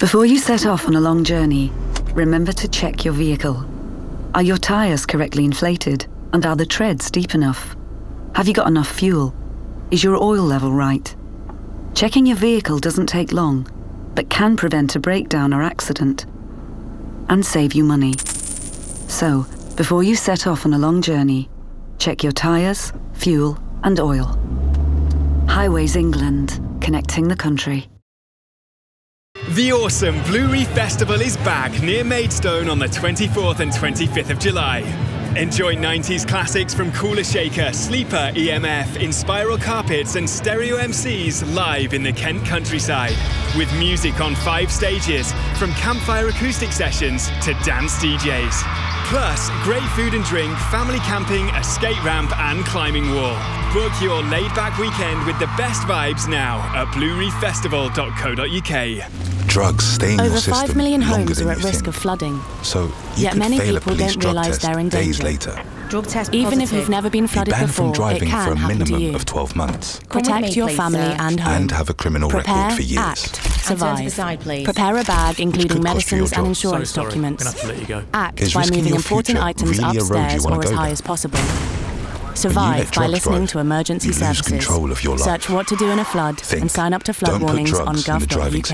Before you set off on a long journey, remember to check your vehicle. Are your tyres correctly inflated? And are the treads deep enough? Have you got enough fuel? Is your oil level right? Checking your vehicle doesn't take long, but can prevent a breakdown or accident and save you money. So, before you set off on a long journey, check your tyres, fuel and oil. Highways England, connecting the country. The awesome Blue Reef Festival is back near Maidstone on the 24th and 25th of July. Enjoy 90s classics from Cooler Shaker, Sleeper, EMF, Inspiral Carpets and Stereo MCs live in the Kent countryside. With music on 5 stages, from campfire acoustic sessions to dance DJs. Plus, great food and drink, family camping, a skate ramp and climbing wall. Book your laid-back weekend with the best vibes now at bluereeffestival.co.uk. Drugs stay in your Over system 5 million longer homes than are you at risk think. of flooding. So you Yet could many fail a people police don't drug realise test they're in days danger. later. Drug test Even positive. if you've never been Be flooded banned from before, it driving can for a happen to minimum you. of 12 months. Come with Protect me, your please, family sir. and home. And have a criminal Prepare, record for years. act, And turn to the survive. side, please. Prepare a bag including could cost you your medicines and job. insurance So sorry, documents. we're gonna have to let you go. Act Is by risking moving your important future items really a road you upstairs wanna or as go high down? as possible. When you Survive let by drugs listening drive, to emergency you lose services. control of your life. Search what to do in a flood Think. and sign up to flood Don't put warnings drugs on in the driving gov.uk.